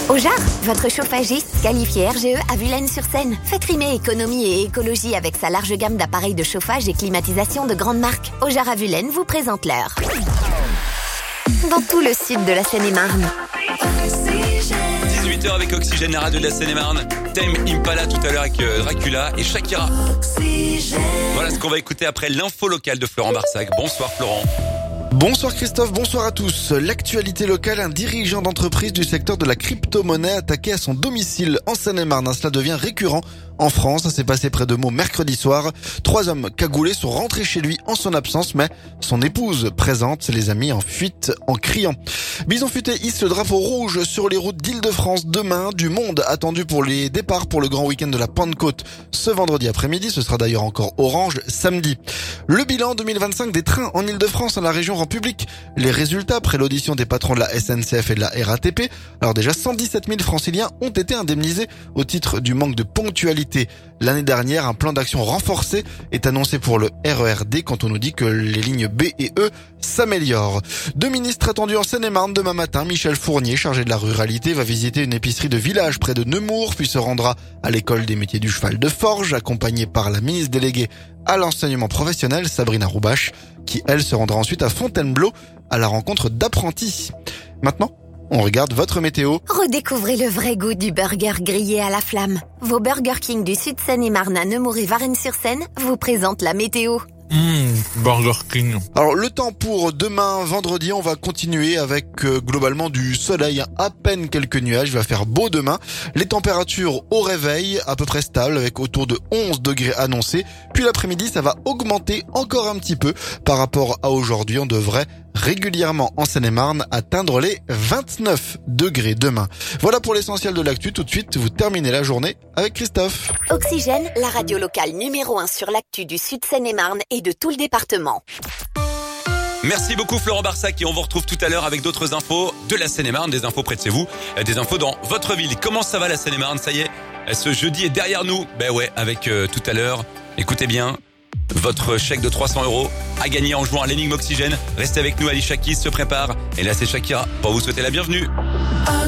Au Jar, votre chauffagiste qualifié RGE à Vulaines-sur-Seine. Faites rimer économie et écologie avec sa large gamme d'appareils de chauffage et climatisation de grande marque. Au Jar à Vulaines vous présente l'heure. Dans tout le sud de la Seine-et-Marne. 18h avec Oxygène, la radio de la Seine-et-Marne. Tame Impala tout à l'heure avec Dracula et Shakira. Voilà ce qu'on va écouter après l'info locale de Florent Barsac. Bonsoir Florent. Bonsoir Christophe, bonsoir à tous. L'actualité locale, un dirigeant d'entreprise du secteur de la crypto-monnaie attaqué à son domicile en Seine-et-Marne. Cela devient récurrent en France. Ça s'est passé près de Meaux mercredi soir. 3 hommes cagoulés sont rentrés chez lui en son absence, mais son épouse présente les a mis en fuite en criant. Bison Futé hisse le drapeau rouge sur les routes d'Île-de-France demain. Du monde attendu pour les départs pour le grand week-end de la Pentecôte ce vendredi après-midi. Ce sera d'ailleurs encore orange samedi. Le bilan 2025 des trains en Île-de-France, dans la région rend public les résultats après l'audition des patrons de la SNCF et de la RATP. Alors déjà, 117 000 franciliens ont été indemnisés au titre du manque de ponctualité. L'année dernière, un plan d'action renforcé est annoncé pour le RERD quand on nous dit que les lignes B et E s'améliorent. 2 ministres attendus en Seine-et-Marne demain matin. Michel Fournier, chargé de la ruralité, va visiter une épicerie de village près de Nemours, puis se rendra à l'école des métiers du cheval de Forges, accompagné par la ministre déléguée à l'enseignement professionnel, Sabrina Roubache, qui, elle, se rendra ensuite à Fontainebleau à la rencontre d'apprentis. Maintenant, on regarde votre météo. Redécouvrez le vrai goût du burger grillé à la flamme. Vos Burger King du sud Seine-et-Marne à Nemours et Varennes-sur-Seine vous présentent la météo. Burger King. Alors le temps pour demain vendredi, on va continuer avec globalement du soleil, à peine quelques nuages, il va faire beau demain. Les températures au réveil à peu près stables avec autour de 11 degrés annoncés. Puis l'après-midi, ça va augmenter encore un petit peu par rapport à aujourd'hui. On devrait régulièrement en Seine-et-Marne atteindre les 29 degrés demain. Voilà pour l'essentiel de l'actu. Tout de suite, vous terminez la journée avec Christophe. Oxygène, la radio locale numéro 1 sur l'actu du sud Seine-et-Marne et de tout le département. Merci beaucoup Florent Barsac et on vous retrouve tout à l'heure avec d'autres infos de la Seine-et-Marne, des infos près de chez vous, des infos dans votre ville. Comment ça va la Seine-et-Marne? Ça y est, ce jeudi est derrière nous. Ben ouais, avec tout à l'heure, écoutez bien, votre chèque de 300 € à gagner en jouant à l'énigme Oxygène. Restez avec nous, Alicia Keys se prépare. Et là c'est Shakira pour vous souhaiter la bienvenue.